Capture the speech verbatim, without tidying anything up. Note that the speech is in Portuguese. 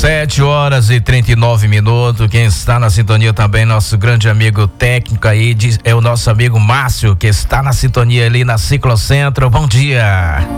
Sete horas e trinta e nove minutos. Quem está na sintonia também, nosso grande amigo técnico aí, é o nosso amigo Márcio, que está na sintonia ali na Ciclocentro. Bom dia.